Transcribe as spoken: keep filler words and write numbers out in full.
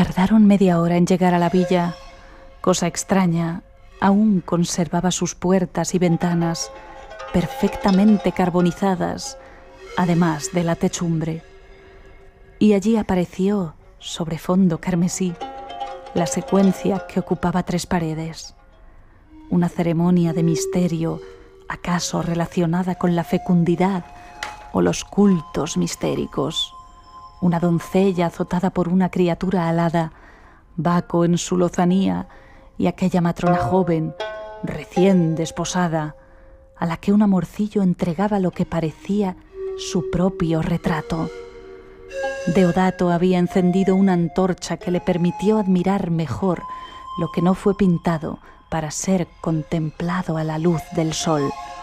Tardaron media hora en llegar a la villa. Cosa extraña, aún conservaba sus puertas y ventanas perfectamente carbonizadas, además de la techumbre. Y allí apareció, sobre fondo carmesí, la secuencia que ocupaba tres paredes. Una ceremonia de misterio, acaso relacionada con la fecundidad o los cultos mistéricos. Una doncella azotada por una criatura alada, Baco en su lozanía, y aquella matrona joven, recién desposada, a la que un amorcillo entregaba lo que parecía su propio retrato. Deodato había encendido una antorcha que le permitió admirar mejor lo que no fue pintado para ser contemplado a la luz del sol.